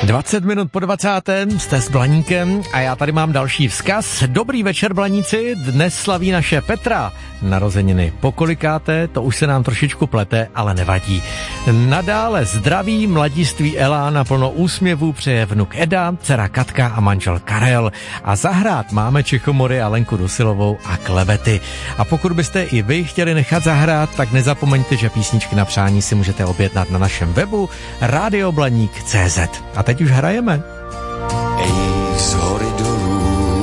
20 minut po 20. jste s Blaníkem a já tady mám další vzkaz. Dobrý večer, Blaníci, dnes slaví naše Petra narozeniny. Pokolikáte, to už se nám trošičku plete, ale nevadí. Nadále zdraví, mladiství elán a plno úsměvů přeje vnuk Eda, dcera Katka a manžel Karel. A zahrát máme Čechomory a Lenku Dusilovou a klebety. A pokud byste i vy chtěli nechat zahrát, tak nezapomeňte, že písničky na přání si můžete objednat na našem webu radioblaník.cz. A teď už hrajeme.